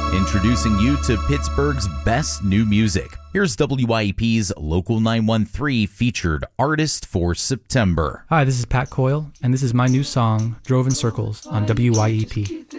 Introducing you to Pittsburgh's best new music. Here's WYEP's Local 913 featured artist for September. Hi, this is Pat Coyle, and this is my new song, Drove in Circles, on WYEP.